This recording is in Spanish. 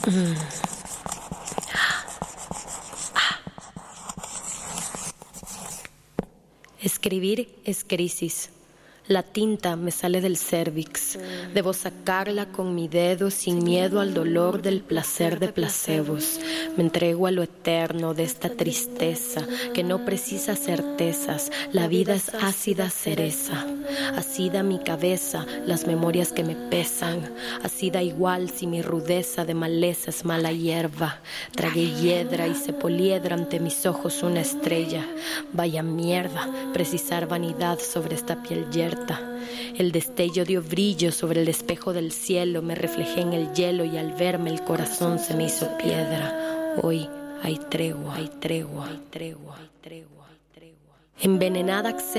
Escribir es crisis. La tinta me sale del cérvix. Debo sacarla con mi dedo sin miedo al dolor del placer de placebos. Me entrego a lo eterno de esta tristeza que no precisa certezas. La vida es ácida cereza. Así da mi cabeza las memorias que me pesan. Así da igual si mi rudeza de maleza es mala hierba. Tragué hiedra y se poliedra ante mis ojos una estrella. Vaya mierda, precisar vanidad sobre esta piel yerta. El destello dio brillo sobre el espejo del cielo. Me reflejé en el hielo y al verme el corazón se me hizo piedra. Hoy hay tregua, hay tregua, hay tregua, hay tregua, hay tregua. Envenenada